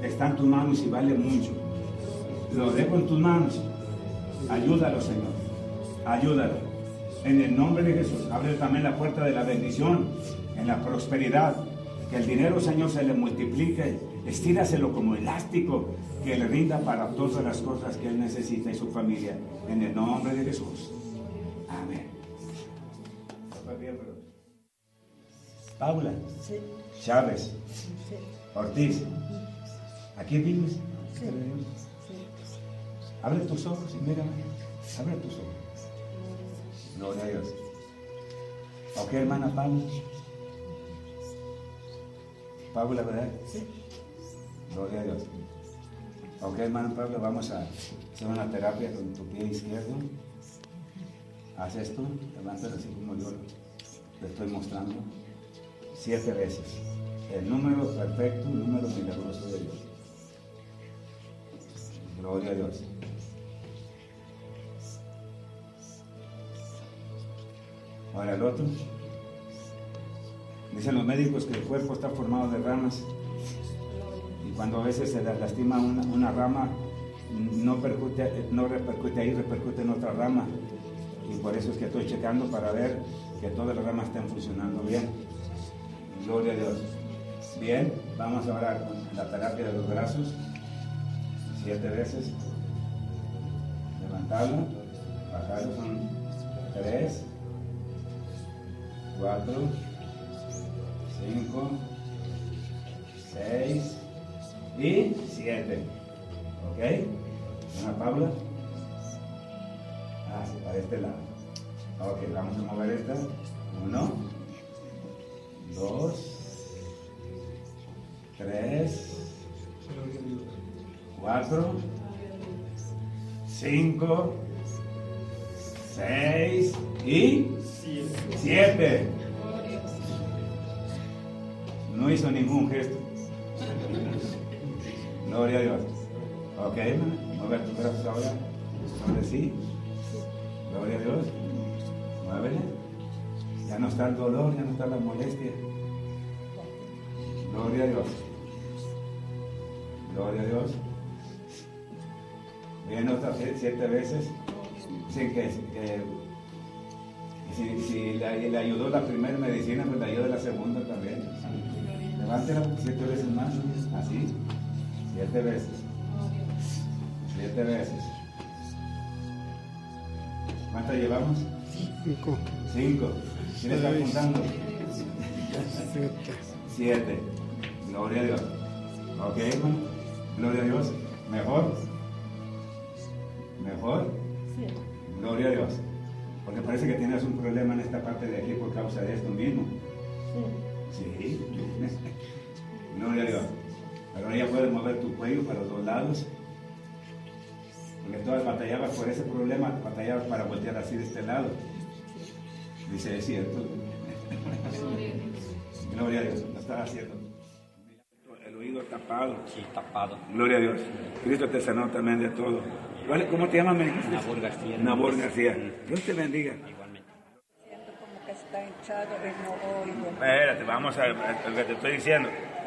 está en tus manos y vale mucho. Lo dejo en tus manos. Ayúdalo, Señor. Ayúdalo. En el nombre de Jesús. Abre también la puerta de la bendición, en la prosperidad. Que el dinero, Señor, se le multiplique. Estíraselo como elástico. Que le rinda para todas las cosas que él necesita y su familia. En el nombre de Jesús. Amén. Paula. Sí. Chávez. Sí. Ortiz. ¿Aquí vives? Sí. Sí. Abre tus ojos y mírame. Abre tus ojos. Gloria a Dios. Ok, hermana Paula. Paula, ¿verdad? Sí. Gloria a Dios. Ok, hermana Paula, vamos a hacer una terapia con tu pie izquierdo. Haz esto, levántalo así como yo te estoy mostrando. 7 veces. El número perfecto, el número milagroso de Dios. Gloria a Dios. Ahora el otro. Dicen los médicos que el cuerpo está formado de ramas. Y cuando a veces se lastima una rama, no repercute ahí, repercute en otra rama. Y por eso es que estoy checando para ver que todas las ramas estén funcionando bien. Gloria a Dios. Bien, vamos ahora con la terapia de los brazos. 7 veces. Levantarlo, bajarlo, son 3, 4, 5, 6 y 7. ¿Ok? Ana Paula. Ah, sí, para este lado. Ok, vamos a mover esta. 1, 2, 3, 4, 5, 6 y 7. No hizo ningún gesto. Gloria a Dios. Ok, mueve tus brazos ahora. Sobre sí. Gloria a Dios. Muévele. Ya no está el dolor, ya no está la molestia. Gloria a Dios. Gloria a Dios. Bien, otras 7 veces. Sin que si le ayudó la primera medicina, pues le ayuda la segunda también. Levántela 7 veces más. Así. 7 veces. 7 veces. ¿Cuántas llevamos? 5. 5. ¿Quién está apuntando? 7. Gloria a Dios. Ok, hermano. Gloria a Dios. ¿Mejor? ¿Mejor? Sí. Gloria a Dios. Porque parece que tienes un problema en esta parte de aquí por causa de esto mismo. Sí. Gloria a Dios. Ahora ya puedes mover tu cuello para los 2 lados. Porque todas batallabas por ese problema, batallabas para voltear así de este lado. Dice, es cierto. Gloria a Dios, lo estaba haciendo. El oído tapado. Sí, tapado. Gloria a Dios. Cristo te sanó también de todo. ¿Cómo te llamas, me dijiste? Nabor García. Nabor García. Dios te bendiga. Igualmente. Siento como que está hinchado y no oigo. Espérate, vamos a lo que te estoy diciendo.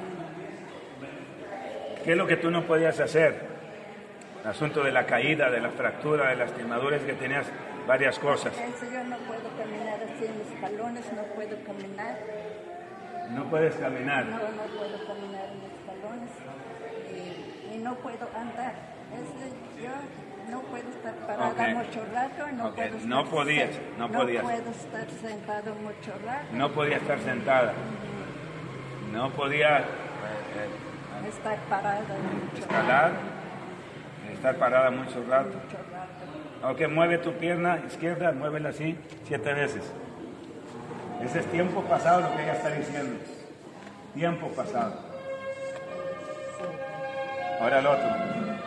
¿Qué es lo que tú no podías hacer? El asunto de la caída, de la fractura, de las lastimaduras, que tenías varias cosas. Eso yo no puedo caminar así en los talones, no puedo caminar. No puedes caminar. No puedo caminar en los talones y no puedo andar. Yo no puedo estar parada Okay. mucho rato. No, Okay. puedo No estar podías. no puedo estar sentado mucho rato. No podía estar sentada. No podía Estar parada mucho escalar, estar parada mucho rato. Mucho rato. Ok, mueve tu pierna izquierda, muévela así 7 veces. Ese es tiempo pasado lo que ella está diciendo. Tiempo pasado. Ahora el otro.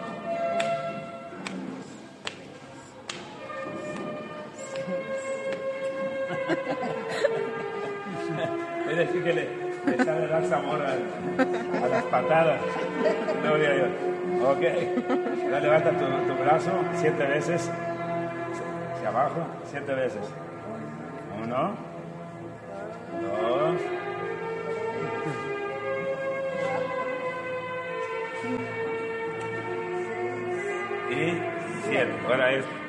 Es decir, que le sabe dar sabor a las patadas. Gloria a Dios. Ok. Ahora levanta tu brazo 7 veces. Hacia abajo, 7 veces. 1, 2, 5, 6, y 7. Ahora es